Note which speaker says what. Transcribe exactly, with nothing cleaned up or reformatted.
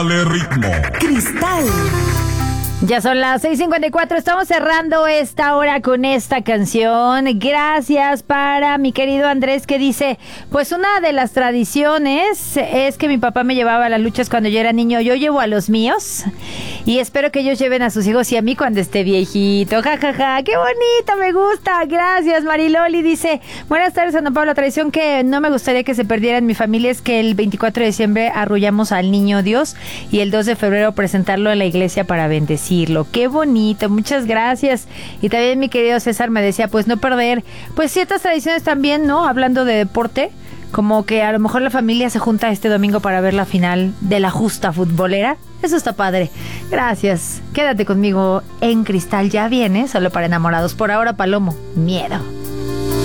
Speaker 1: Dale ritmo.
Speaker 2: Cristal.
Speaker 3: Ya son las seis cincuenta y cuatro, estamos cerrando esta hora con esta canción. Gracias para mi querido Andrés, que dice, pues una de las tradiciones es que mi papá me llevaba a las luchas cuando yo era niño. Yo llevo a los míos y espero que ellos lleven a sus hijos y a mí cuando esté viejito. Ja, ja, ja, qué bonito, me gusta. Gracias, Mariloli. Dice, buenas tardes, Ana Paula. La tradición que no me gustaría que se perdiera en mi familia es que el veinticuatro de diciembre arrullamos al niño Dios y el dos de febrero presentarlo en la iglesia para bendecir. Qué bonito, muchas gracias. Y también mi querido César me decía, pues no perder, pues ciertas tradiciones también, ¿no? Hablando de deporte, como que a lo mejor la familia se junta este domingo para ver la final de la justa futbolera. Eso está padre. Gracias. Quédate conmigo en Cristal, ya viene, solo para enamorados. Por ahora, Palomo, miedo.